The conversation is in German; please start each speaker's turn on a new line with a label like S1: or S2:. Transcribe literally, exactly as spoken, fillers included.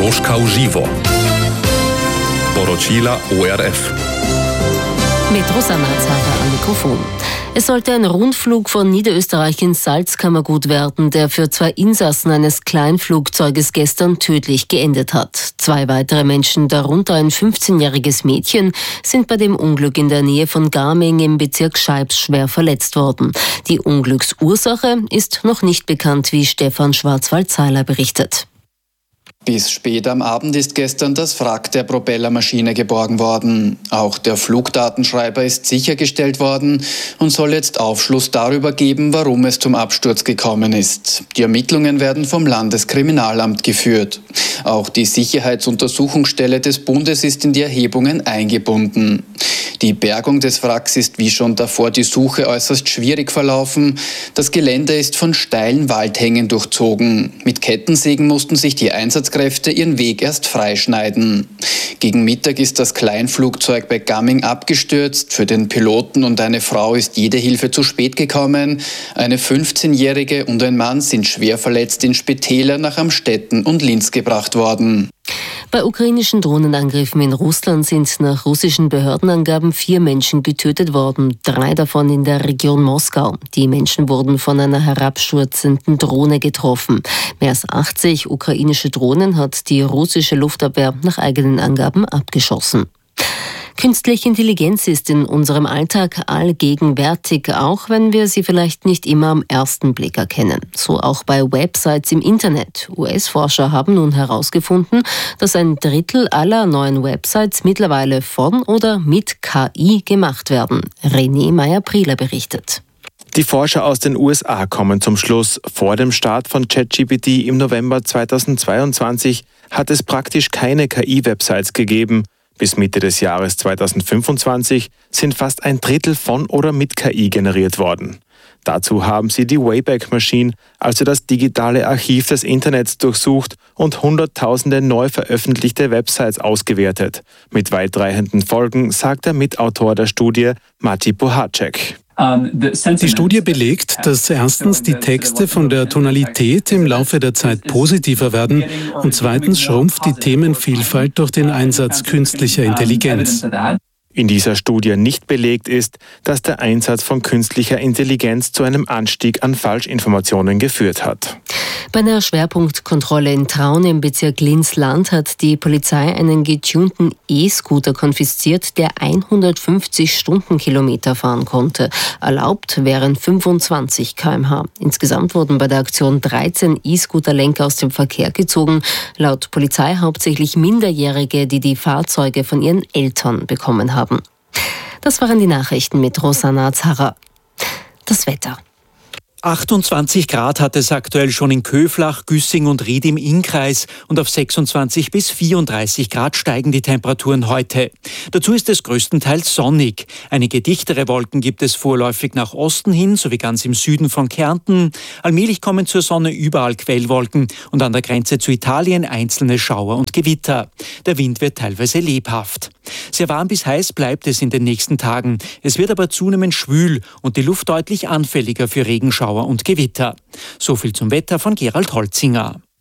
S1: Kroschka uživo. Poročila O R F.
S2: Mit Rosanna Zara am Mikrofon. Es sollte ein Rundflug von Niederösterreich ins Salzkammergut werden, der für zwei Insassen eines Kleinflugzeuges gestern tödlich geendet hat. Zwei weitere Menschen, darunter ein fünfzehnjähriges Mädchen, sind bei dem Unglück in der Nähe von Gaming im Bezirk Scheibs schwer verletzt worden. Die Unglücksursache ist noch nicht bekannt, wie Stefan Schwarzwald-Seiler berichtet.
S3: Bis spät am Abend ist gestern das Wrack der Propellermaschine geborgen worden. Auch der Flugdatenschreiber ist sichergestellt worden und soll jetzt Aufschluss darüber geben, warum es zum Absturz gekommen ist. Die Ermittlungen werden vom Landeskriminalamt geführt. Auch die Sicherheitsuntersuchungsstelle des Bundes ist in die Erhebungen eingebunden. Die Bergung des Wracks ist wie schon davor die Suche äußerst schwierig verlaufen. Das Gelände ist von steilen Waldhängen durchzogen. Mit Kettensägen mussten sich die Einsatzkräfte ihren Weg erst freischneiden. Gegen Mittag ist das Kleinflugzeug bei Gaming abgestürzt. Für den Piloten und eine Frau ist jede Hilfe zu spät gekommen. Eine fünfzehnjährige und ein Mann sind schwer verletzt in Spitäler nach Amstetten und Linz gebracht worden.
S2: Bei ukrainischen Drohnenangriffen in Russland sind nach russischen Behördenangaben vier Menschen getötet worden, drei davon in der Region Moskau. Die Menschen wurden von einer herabstürzenden Drohne getroffen. Mehr als achtzig ukrainische Drohnen hat die russische Luftabwehr nach eigenen Angaben abgeschossen. Künstliche Intelligenz ist in unserem Alltag allgegenwärtig, auch wenn wir sie vielleicht nicht immer am ersten Blick erkennen. So auch bei Websites im Internet. U S-Forscher haben nun herausgefunden, dass ein Drittel aller neuen Websites mittlerweile von oder mit K I gemacht werden. René Meyer-Prieler berichtet.
S4: Die Forscher aus den U S A kommen zum Schluss, vor dem Start von ChatGPT im November zweitausendzweiundzwanzig hat es praktisch keine K I-Websites gegeben. Bis Mitte des Jahres zweitausendfünfundzwanzig sind fast ein Drittel von oder mit K I generiert worden. Dazu haben sie die Wayback Machine, also das digitale Archiv des Internets, durchsucht und hunderttausende neu veröffentlichte Websites ausgewertet. Mit weitreichenden Folgen, sagt der Mitautor der Studie, Mati Puhacek.
S5: Die Studie belegt, dass erstens die Texte von der Tonalität im Laufe der Zeit positiver werden und zweitens schrumpft die Themenvielfalt durch den Einsatz künstlicher Intelligenz.
S4: In dieser Studie nicht belegt ist, dass der Einsatz von künstlicher Intelligenz zu einem Anstieg an Falschinformationen geführt hat.
S2: Bei einer Schwerpunktkontrolle in Traun im Bezirk Linz-Land hat die Polizei einen getunten E-Scooter konfisziert, der hundertfünfzig Stundenkilometer fahren konnte. Erlaubt wären fünfundzwanzig Kilometer pro Stunde. Insgesamt wurden bei der Aktion dreizehn E-Scooter-Lenker aus dem Verkehr gezogen. Laut Polizei hauptsächlich Minderjährige, die die Fahrzeuge von ihren Eltern bekommen haben. Das waren die Nachrichten mit Rosanna Zara. Das Wetter.
S6: achtundzwanzig Grad hat es aktuell schon in Köflach, Güssing und Ried im Innkreis und auf sechsundzwanzig bis vierunddreißig Grad steigen die Temperaturen heute. Dazu ist es größtenteils sonnig. Einige dichtere Wolken gibt es vorläufig nach Osten hin, sowie ganz im Süden von Kärnten. Allmählich kommen zur Sonne überall Quellwolken und an der Grenze zu Italien einzelne Schauer und Gewitter. Der Wind wird teilweise lebhaft. Sehr warm bis heiß bleibt es in den nächsten Tagen. Es wird aber zunehmend schwül und die Luft deutlich anfälliger für Regenschauer und Gewitter. So viel zum Wetter von Gerald Holzinger.